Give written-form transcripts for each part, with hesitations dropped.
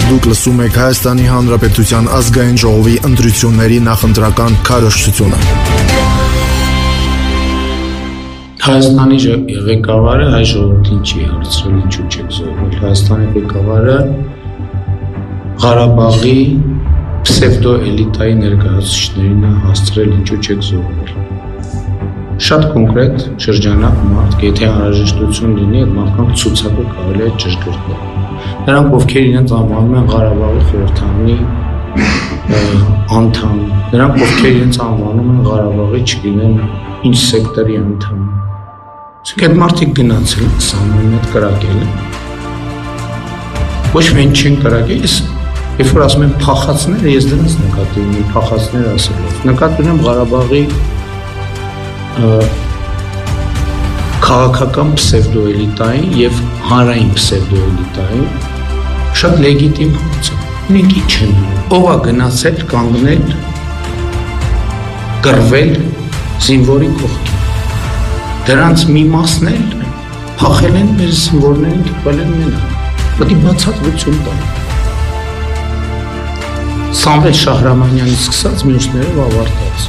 Դուք լսում եք Հայաստանի Հանրապետության ազգային ժողովի ընտրությունների նախընտրական քարոզչությունը։ Հայաստանի ղեկավարը հայ ժողովրդին չի հարցրել ինչու չեք զոհվել։ Հայաստանի ղեկավարը Ղարաբաղի պսևդո էլիտայի ներկայացուցիչներին է հասցրել ինչու չեք զոհվել։ Շատ կոնկրետ շրջանակ մարդ, եթե անհրաժեշտություն լինի, այդ մարդկանց ցուցակը կարելի է ճշգրտել։ Նրանք, ովքեր իրենց անվանում են Ղարաբաղի խորհրդարանի անդամ, նրանք, ովքեր իրենց անվանում են Ղարաբաղի, չգիտեմ, ինչ սեկտորի անդամ։ Իսկ այդ մարդիկ գնացել են, սամոն հետ կրակել են։ Ոչ միայն չեն կրակել, երբ որ ասում են փախածները, ես դրանց նկատի ունեմ, փախածներ ասելով։ Նկատի ունեմ Ղարաբաղի քաղաքական պսևդոէլիտային եւ հանրային պսևդոէլիտային շատ լեգիտիմ հարց է։ Մենք ինչ են, ով է գնացել կանգնել, կռվել զինվորի կողքին։ Դրանց մի մասն էլ փախել են մեր զինվորներին, թողել են մենակ։ Պետք է բացատրություն տալ։ Սամվել Շահրամանյանից սկսած մյուսները ավարտած։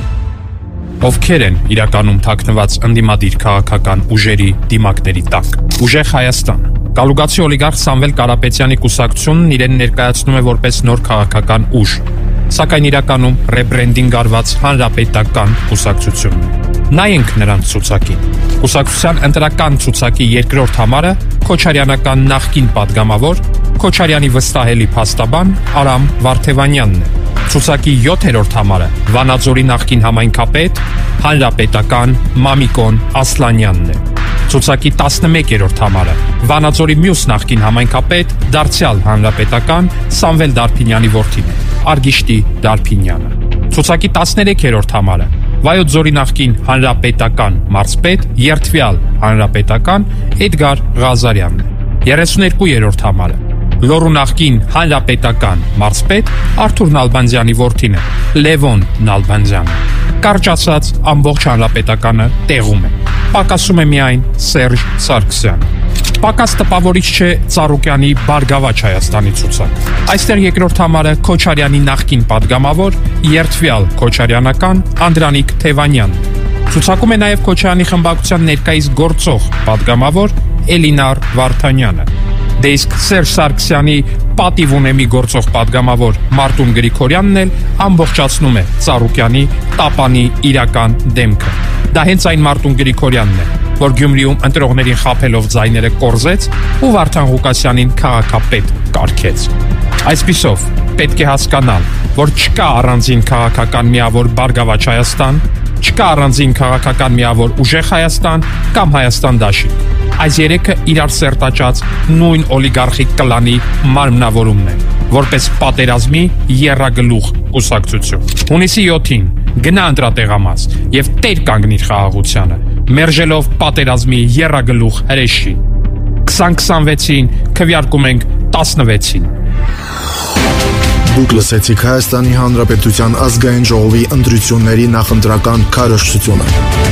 Ովքեր են իրականում թաքնված ընդդիմադիր քաղաքական ուժերի դիմակների տակ։ Ուժեղ Հայաստան։ Գալուգացի օլիգարխ Սամվել Կարապետյանի կուսակցությունն իրեն ներկայացնում է որպես նոր քաղաքական ուժ, սակայն իրականում ռեբրենդինգ արված հանրապետական կուսակցություն։ Նայենք նրանց ցուցակին։ Կուսակցության ընտրական ցուցակի երկրորդ համարը Քոչարյանական նախկին падգամավոր Քոչարյանի վստահելի փաստաբան Արամ Վարդևանյանն է։ Ցուցակի 7-րդ համարը Վանաձորի նախկին համայնքապետ հանրապետական Մամիկոն Ասլանյանն է։ Ցուցակի 11-րդ համարը Վանաձորի մյուս նախկին համայնքապետ դարձյալ հանրապետական Սամվել Դարփինյանի որդին է, Արգիշտի Դարփինյանը։ Ցուցակի 13-րդ համարը Վայոց ձորի նախկին հանրապետական մարզպետ երդվյալ հանրապետական Էդգար Ղազարյանն է։ 32-րդ համարը Լոռու նախկին հանրապետական մարզպետ Արթուր Նալբանդյանի որդին է, Լևոն Նալբանդյանը։ Կարճ ասած, ամբողջ հանրապետականը տեղում է։ Պակասում է միայն Սերժ Սարգսյանը։ Պակաս տպավորիչ չէ Ծառուկյանի Բարգավաճ Հայաստանի ցուցակ։ Այստեղ երկրորդ համարը Քոչարյանի նախկին падգամավոր երդվյալ քոչարյանական Անդրանիկ Թևանյանն է։ Ցուցակում է նաև Քոչարյանի խմբակցության ներկայիս գործող падգամավոր Էլինար Վարդանյանը։ Դե իսկ Սերժ Սարգսյանի պատիվ ունեմի գործող падգամավոր Մարտուն Գրիգորյանն էլ ամբողջացնում է Ծառուկյանի տապանի իրական դեմքը։ Դա հենց այն Մարտուն Գրիգորյանն է, որ Գյումրիում ընտրողներին խաբելով ձայները կորզեց ու Վարդան Ղուկասյանին քաղաքապետ կարգեց։ Այսպիսով, պետք է հասկանալ, որ չկա առանձին քաղաքական միավոր Բարգավաճ Հայաստան, չկա առանձին քաղաքական միավոր ուժեղ Հայաստան կամ Հայաստան դաշինք։ Այս երեքը իրար սերտաճած նույն օլիգարխիկ կլանի մարմնավորումն է, որպես պատերազմի եռագլուխ կուսակցություն։ Հունիսի 7-ին գնա ընտրատեղամաս եւ տեր կանգնիր խաղաղությանը, մերժելով պատերազմի եռագլուխ հրեշին։ 2026-ին քվեարկում ենք 16-ին։ Դուք լսեցիք Հայաստանի Հանրապետության ազգային ժողովի ընտրությունների նախընտրական քարոզչությունը։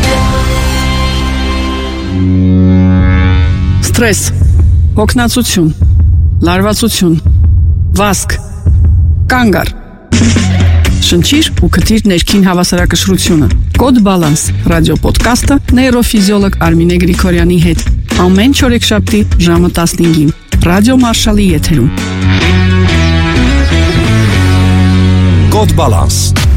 Ստրես, հոգնածություն, լարվածություն, վազք, կանգար։ Շնչիր ու քթիր ներքին հավասարակշռությունը։ Կոդ Բալանս ռադիոպոդքասթը նեյրոֆիզիոլոգ Արմինե Գրիգորյանի հետ։ Ամեն չորեքշաբթի ժամը 15-ին Ռադիո Մարշալի եթերում։ Կոդ Բալանս